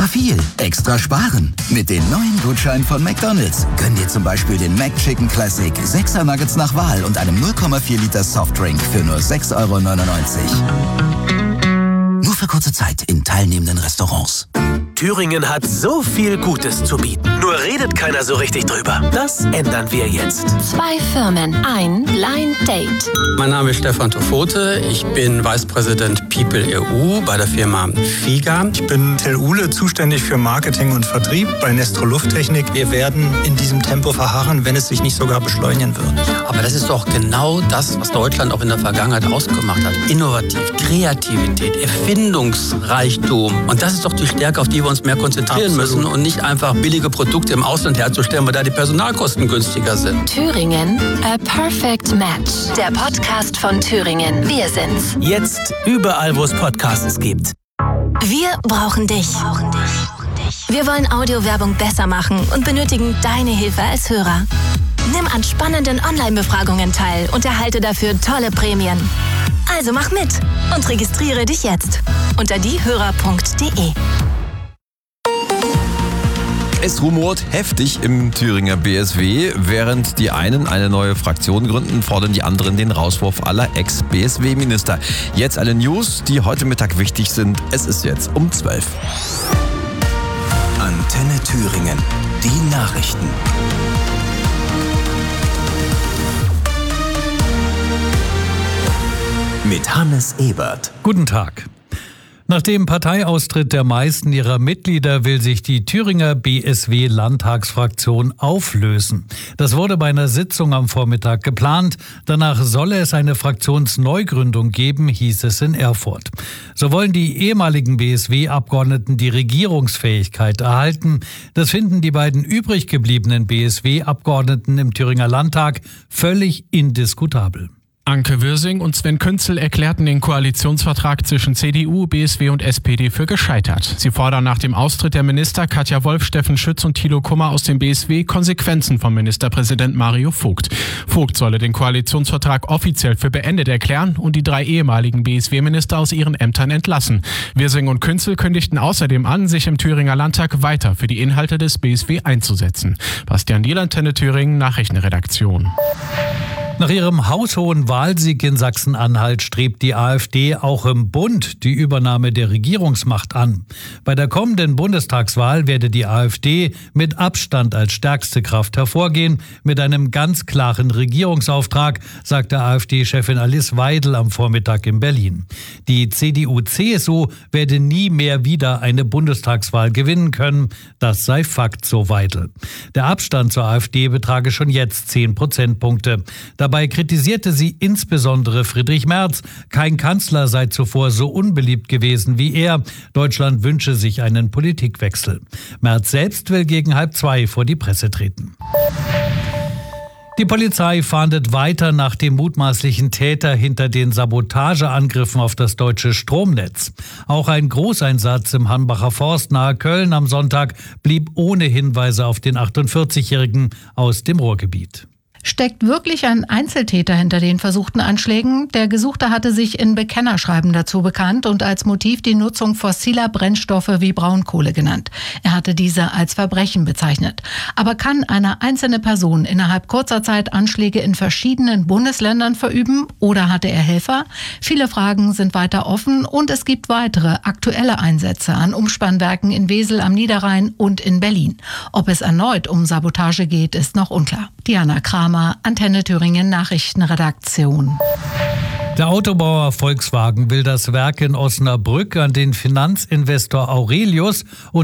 Extra viel, extra sparen. Mit den neuen Gutscheinen von McDonald's. Gönn dir zum Beispiel den McChicken Classic, 6er Nuggets nach Wahl und einem 0,4 Liter Softdrink für nur 6,99 €. Nur für kurze Zeit in teilnehmenden Restaurants. Thüringen hat so viel Gutes zu bieten. Nur redet keiner so richtig drüber. Das ändern wir jetzt. 2 Firmen, ein Blind Date. Mein Name ist Stefan Tofote. Ich bin Vice President People EU bei der Firma FIGA. Ich bin Till Uhle, zuständig für Marketing und Vertrieb bei Nestro Lufttechnik. Wir werden in diesem Tempo verharren, wenn es sich nicht sogar beschleunigen wird. Aber das ist doch genau das, was Deutschland auch in der Vergangenheit ausgemacht hat. Innovativ, Kreativität, Erfindungsreichtum. Und das ist doch die Stärke, auf die wir uns mehr konzentrieren müssen und nicht einfach billige Produkte im Ausland herzustellen, weil da die Personalkosten günstiger sind. Thüringen, a perfect match. Der Podcast von Thüringen. Wir sind's. Jetzt überall, wo es Podcasts gibt. Wir brauchen dich. Wir wollen Audiowerbung besser machen und benötigen deine Hilfe als Hörer. Nimm an spannenden Online-Befragungen teil und erhalte dafür tolle Prämien. Also mach mit und registriere dich jetzt unter diehörer.de. Es rumort heftig im Thüringer BSW. Während die einen eine neue Fraktion gründen, fordern die anderen den Rauswurf aller Ex-BSW-Minister. Jetzt alle News, die heute Mittag wichtig sind. Es ist jetzt um 12. Antenne Thüringen. Die Nachrichten. Mit Hannes Ebert. Guten Tag. Nach dem Parteiaustritt der meisten ihrer Mitglieder will sich die Thüringer BSW-Landtagsfraktion auflösen. Das wurde bei einer Sitzung am Vormittag geplant. Danach solle es eine Fraktionsneugründung geben, hieß es in Erfurt. So wollen die ehemaligen BSW-Abgeordneten die Regierungsfähigkeit erhalten. Das finden die beiden übrig gebliebenen BSW-Abgeordneten im Thüringer Landtag völlig indiskutabel. Anke Würsing und Sven Künzel erklärten den Koalitionsvertrag zwischen CDU, BSW und SPD für gescheitert. Sie fordern nach dem Austritt der Minister Katja Wolf, Steffen Schütz und Thilo Kummer aus dem BSW Konsequenzen vom Ministerpräsident Mario Vogt. Vogt solle den Koalitionsvertrag offiziell für beendet erklären und die 3 ehemaligen BSW-Minister aus ihren Ämtern entlassen. Würsing und Künzel kündigten außerdem an, sich im Thüringer Landtag weiter für die Inhalte des BSW einzusetzen. Bastian Diel, Antenne Thüringen, Nachrichtenredaktion. Nach ihrem haushohen Wahlsieg in Sachsen-Anhalt strebt die AfD auch im Bund die Übernahme der Regierungsmacht an. Bei der kommenden Bundestagswahl werde die AfD mit Abstand als stärkste Kraft hervorgehen, mit einem ganz klaren Regierungsauftrag, sagte AfD-Chefin Alice Weidel am Vormittag in Berlin. Die CDU-CSU werde nie mehr wieder eine Bundestagswahl gewinnen können. Das sei Fakt, so Weidel. Der Abstand zur AfD betrage schon jetzt 10 Prozentpunkte. Dabei kritisierte sie insbesondere Friedrich Merz. Kein Kanzler sei zuvor so unbeliebt gewesen wie er. Deutschland wünsche sich einen Politikwechsel. Merz selbst will gegen 1:30 vor die Presse treten. Die Polizei fahndet weiter nach dem mutmaßlichen Täter hinter den Sabotageangriffen auf das deutsche Stromnetz. Auch ein Großeinsatz im Hanbacher Forst nahe Köln am Sonntag blieb ohne Hinweise auf den 48-Jährigen aus dem Ruhrgebiet. Steckt wirklich ein Einzeltäter hinter den versuchten Anschlägen? Der Gesuchte hatte sich in Bekennerschreiben dazu bekannt und als Motiv die Nutzung fossiler Brennstoffe wie Braunkohle genannt. Er hatte diese als Verbrechen bezeichnet. Aber kann eine einzelne Person innerhalb kurzer Zeit Anschläge in verschiedenen Bundesländern verüben oder hatte er Helfer? Viele Fragen sind weiter offen und es gibt weitere aktuelle Einsätze an Umspannwerken in Wesel am Niederrhein und in Berlin. Ob es erneut um Sabotage geht, ist noch unklar. Diana Kramer, Antenne Thüringen Nachrichtenredaktion. Der Autobauer Volkswagen will das Werk in Osnabrück an den Finanzinvestor Aurelius und